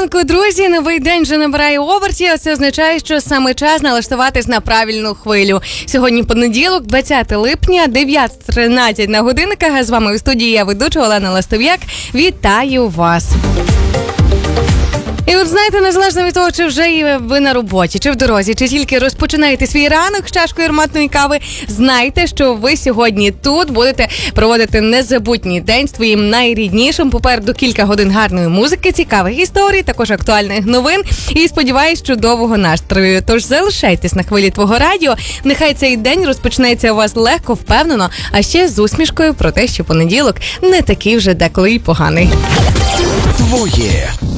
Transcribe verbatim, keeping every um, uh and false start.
ранку, друзі. Новий день вже набирає обертів, а це означає, що саме час налаштуватись на правильну хвилю. Сьогодні понеділок, двадцяте липня, дев'ята тринадцять на годинниках. А з вами у студії я ведуча Олена Ластов'як. Вітаю вас! І от знаєте, незалежно від того, чи вже ви на роботі, чи в дорозі, чи тільки розпочинаєте свій ранок з чашкою ароматної кави, знайте, що ви сьогодні тут будете проводити незабутній день з твоїм найріднішим. Попереду кілька годин гарної музики, цікавих історій, також актуальних новин. І сподіваюсь, чудового настрою. Тож залишайтесь на хвилі твого радіо. Нехай цей день розпочнеться у вас легко, впевнено, а ще з усмішкою про те, що понеділок не такий вже деколи й поганий. Твоє